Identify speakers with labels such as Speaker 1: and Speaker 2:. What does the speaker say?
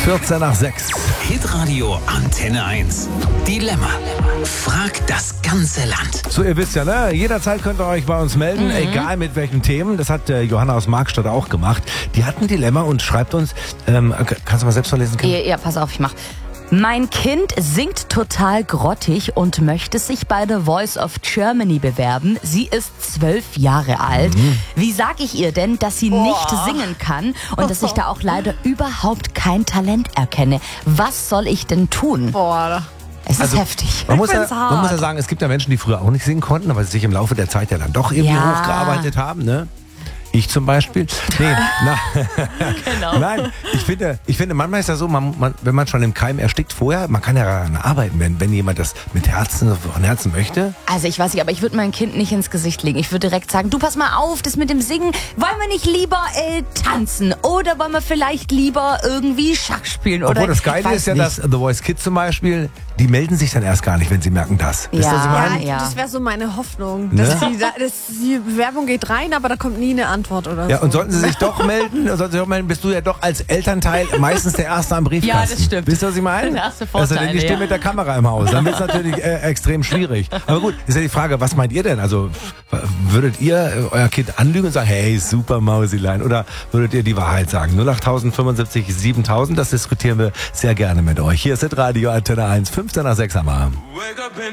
Speaker 1: 14 nach 6.
Speaker 2: Hitradio Antenne 1. Dilemma. Fragt das ganze Land.
Speaker 1: So, ihr wisst ja, ne? Jederzeit könnt ihr euch bei uns melden, egal mit welchen Themen. Das hat Johanna aus Markstadt auch gemacht. Die hat ein Dilemma und schreibt uns, kannst du mal selbst vorlesen?
Speaker 3: Ja, pass auf, ich mach. Mein Kind singt total grottig und möchte sich bei The Voice of Germany bewerben. Sie ist 12 Jahre alt. Wie sag ich ihr denn, dass sie nicht singen kann und dass ich da auch leider überhaupt kein Talent erkenne? Was soll ich denn tun?
Speaker 4: Boah.
Speaker 3: Es ist heftig.
Speaker 1: Man muss ja sagen, es gibt ja Menschen, die früher auch nicht singen konnten, aber sich im Laufe der Zeit ja dann doch irgendwie hochgearbeitet haben, ne? Ich zum Beispiel. Nee,
Speaker 3: Genau.
Speaker 1: Nein, ich finde, manchmal ist das so, wenn man schon im Keim erstickt vorher, man kann ja daran arbeiten, wenn jemand das mit von Herzen möchte.
Speaker 3: Also ich weiß nicht, aber ich würde mein Kind nicht ins Gesicht legen. Ich würde direkt sagen, du pass mal auf, das mit dem Singen, wollen wir nicht lieber tanzen? Oder wollen wir vielleicht lieber irgendwie Schach spielen? Oder
Speaker 1: Obwohl das Geile ist ja, dass The Voice Kids zum Beispiel, die melden sich dann erst gar nicht, wenn sie merken das. Wisst ihr, was ich meine?
Speaker 3: Ja.
Speaker 4: Das wäre so meine Hoffnung.
Speaker 1: Ne?
Speaker 4: Dass die Bewerbung geht rein, aber da kommt nie eine Antwort oder
Speaker 1: Ja,
Speaker 4: so.
Speaker 1: und sollten sie sich doch melden, bist du ja doch als Elternteil meistens der Erste am Briefkasten.
Speaker 3: Ja, das stimmt.
Speaker 1: Wisst ihr, was ich meine?
Speaker 3: Der erste Vorteil,
Speaker 1: Also, denn die stehen mit der Kamera im Haus. Dann wird es natürlich extrem schwierig. Aber gut, ist ja die Frage, was meint ihr denn? Also, würdet ihr euer Kind anlügen und sagen, hey, super Mausilein? Oder würdet ihr die Wahrheit sagen? 08000 75 7000, das diskutieren wir sehr gerne mit euch. Hier ist Hitradio Antenne 1, 15 nach 6 am Abend.